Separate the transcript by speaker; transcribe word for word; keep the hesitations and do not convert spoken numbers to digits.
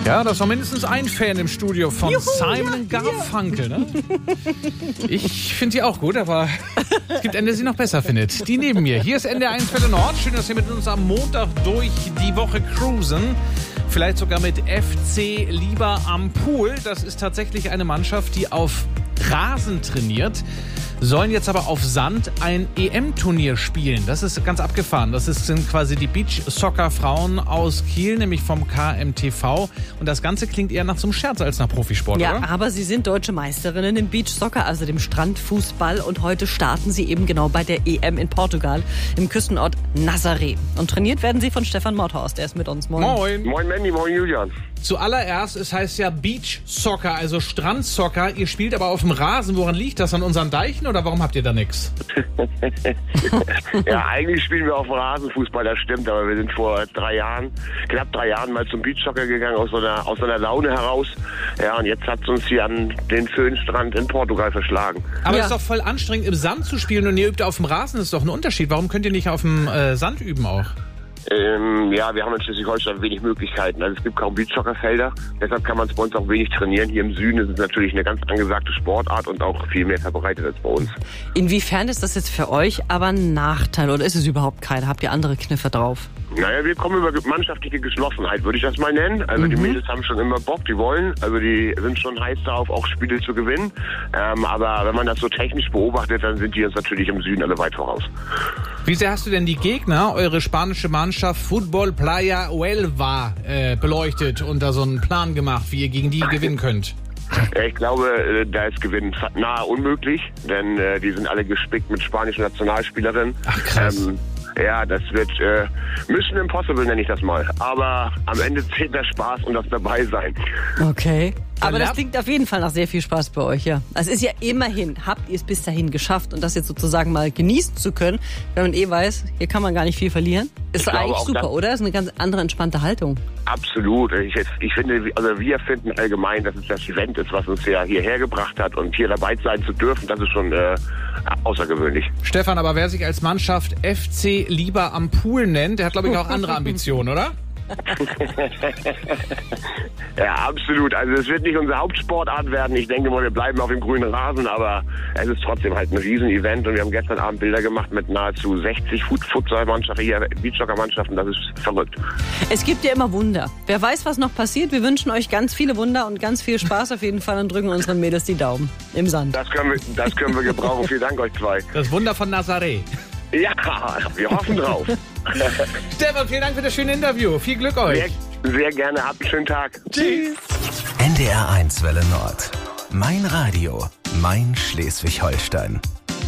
Speaker 1: Ja, das war mindestens ein Fan im Studio von Juhu, Simon ja, Garfunkel. Ne? Ich finde sie auch gut, aber es gibt eine, die sie noch besser findet. Die neben mir. Hier ist N D R eins Welle Nord. Schön, dass Sie mit uns am Montag durch die Woche cruisen. Vielleicht sogar mit F C Lieber am Pool. Das ist tatsächlich eine Mannschaft, die auf Rasen trainiert, sollen jetzt aber auf Sand ein E M-Turnier spielen. Das ist ganz abgefahren. Das ist, sind quasi die Beach-Soccer-Frauen aus Kiel, nämlich vom K M T V. Und das Ganze klingt eher nach so einem Scherz als nach Profisport,
Speaker 2: ja,
Speaker 1: oder?
Speaker 2: Aber sie sind deutsche Meisterinnen im Beach-Soccer, also dem Strandfußball. Und heute starten sie eben genau bei der E M in Portugal, im Küstenort Nazaré. Und trainiert werden sie von Stefan Mordhorst. Der ist mit uns. Moin.
Speaker 3: Moin. Moin Mandy, moin Julian.
Speaker 1: Zuallererst, es heißt ja Beach-Soccer, also Strandsoccer. Ihr spielt aber auf dem Rasen. Woran liegt das? An unseren Deichen oder warum habt ihr da nichts?
Speaker 3: Ja, eigentlich spielen wir auf dem Rasenfußball, das stimmt. Aber wir sind vor drei Jahren, knapp drei Jahren mal zum Beach-Soccer gegangen, aus so einer, aus so einer Laune heraus. Ja, und jetzt hat es uns hier an den Föhnstrand in Portugal verschlagen.
Speaker 1: Aber
Speaker 2: ja.
Speaker 1: es ist doch voll anstrengend, im Sand zu spielen und ihr übt auf dem Rasen. Das ist doch ein Unterschied. Warum könnt ihr nicht auf dem äh, Sand üben auch?
Speaker 3: Ähm, ja, wir haben in Schleswig-Holstein wenig Möglichkeiten. Also es gibt kaum Beachsoccer-Felder, deshalb kann man es bei uns auch wenig trainieren. Hier im Süden ist es natürlich eine ganz angesagte Sportart und auch viel mehr verbreitet als bei uns.
Speaker 2: Inwiefern ist das jetzt für euch aber ein Nachteil oder ist es überhaupt kein? Habt ihr andere Kniffe drauf?
Speaker 3: Naja, wir kommen über mannschaftliche Geschlossenheit, würde ich das mal nennen. Also mhm. die Mädels haben schon immer Bock, die wollen. Also die sind schon heiß darauf, auch Spiele zu gewinnen. Ähm, aber wenn man das so technisch beobachtet, dann sind die uns natürlich im Süden alle weit voraus.
Speaker 1: Wie sehr hast du denn die Gegner, eure spanische Mannschaft Fútbol Playa Huelva, äh, beleuchtet und da so einen Plan gemacht, wie ihr gegen die gewinnen könnt?
Speaker 3: Ja, ich glaube, da ist Gewinn nahe unmöglich, denn äh, die sind alle gespickt mit spanischen Nationalspielerinnen.
Speaker 1: Ach krass.
Speaker 3: Ähm, Ja, das wird äh, Mission Impossible, nenne ich das mal. Aber am Ende zählt der Spaß und das Dabeisein.
Speaker 2: Okay. Aber das klingt auf jeden Fall nach sehr viel Spaß bei euch, ja. Also es ist ja immerhin, habt ihr es bis dahin geschafft und das jetzt sozusagen mal genießen zu können, wenn man eh weiß, hier kann man gar nicht viel verlieren. Ist eigentlich super, oder? Ist eine ganz andere, entspannte Haltung.
Speaker 3: Absolut. Ich, ich finde, also wir finden allgemein, dass es das Event ist, was uns ja hierher gebracht hat und hier dabei sein zu dürfen, das ist schon äh, außergewöhnlich.
Speaker 1: Stefan, aber wer sich als Mannschaft F C Lieber am Pool nennt, der hat, glaube ich, auch andere Ambitionen, oder?
Speaker 3: Ja, absolut. Also es wird nicht unsere Hauptsportart werden. Ich denke mal, wir bleiben auf dem grünen Rasen, aber es ist trotzdem halt ein Riesen-Event und wir haben gestern Abend Bilder gemacht mit nahezu sechzig Futsal-Mannschaften, hier Beachsoccer-Mannschaften. Das ist verrückt.
Speaker 2: Es gibt ja immer Wunder. Wer weiß, was noch passiert. Wir wünschen euch ganz viele Wunder und ganz viel Spaß auf jeden Fall und drücken unseren Mädels die Daumen im Sand.
Speaker 3: Das können wir, das können wir gebrauchen. Vielen Dank euch zwei.
Speaker 1: Das Wunder von Nazaré.
Speaker 3: Ja, wir hoffen drauf.
Speaker 1: Stefan, vielen Dank für das schöne Interview. Viel Glück euch.
Speaker 3: Sehr, sehr gerne. Habt einen schönen Tag.
Speaker 1: Tschüss.
Speaker 4: N D R eins Welle Nord. Mein Radio. Mein Schleswig-Holstein.